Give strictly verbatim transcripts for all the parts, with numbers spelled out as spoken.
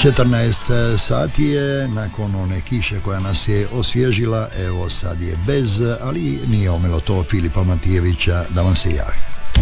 četrnaest sati je, nakon one kiše koja nas je osvježila, evo sad je bez, ali nije omelo to Filipa Matijevića da vam se javi.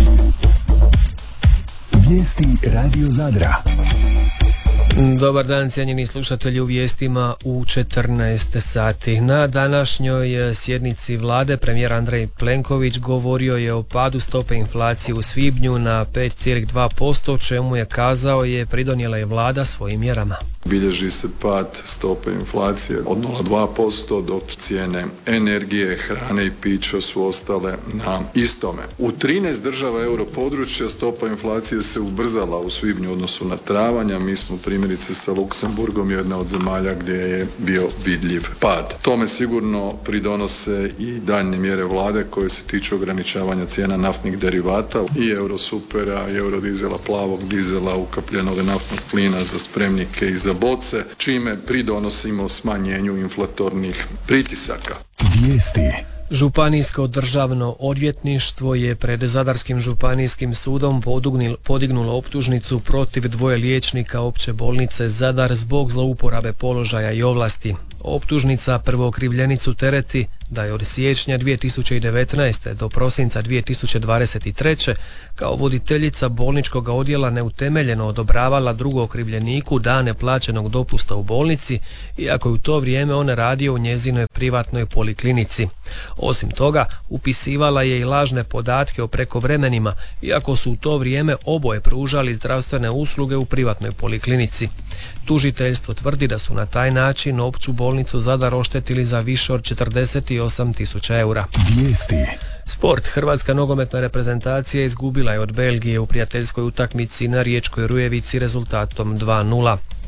Vijesti Radio Zadra. Dobar dan, cijenjeni slušatelji, u vijestima u četrnaest sati. Na današnjoj sjednici vlade premijer Andrej Plenković govorio je o padu stope inflacije u svibnju na pet zarez dva posto, čemu je kazao je pridonijela je vlada svojim mjerama. Bilježi se pad stope inflacije od nula zarez dva posto, dok cijene energije, hrane i pića su ostale na istome. U trinaest država europodručja stopa inflacije se ubrzala u svibnju u odnosu na travanj, a mi smo primjerice sa Luksemburgom jedna od zemalja gdje je bio vidljiv pad. Tome sigurno pridonose i daljnje mjere vlade koje se tiču ograničavanja cijena naftnih derivata i eurosupera, i eurodizela, plavog dizela, ukapljenog naftnog plina za spremnike i za boce, čime pridonosimo smanjenju inflatornih pritisaka. Vijesti. Županijsko državno odvjetništvo je pred Zadarskim županijskim sudom podignulo optužnicu protiv dvoje liječnika opće bolnice Zadar zbog zlouporabe položaja i ovlasti. Optužnica prvookrivljenicu tereti da je od siječnja dvije tisuće devetnaeste. do prosinca dvije tisuće dvadeset treće. kao voditeljica bolničkog odjela neutemeljeno odobravala drugookrivljeniku dane plaćenog dopusta u bolnici, iako je u to vrijeme on radio u njezinoj privatnoj poliklinici. Osim toga, upisivala je i lažne podatke o prekovremenima, iako su u to vrijeme oboje pružali zdravstvene usluge u privatnoj poliklinici. Tužiteljstvo tvrdi da su na taj način opću bolnicu Zadar oštetili za više od četrdeset osam tisuća eura. Vijesti. Sport. Hrvatska nogometna reprezentacija izgubila je od Belgije u prijateljskoj utakmici na riječkoj Rujevici rezultatom dva nula.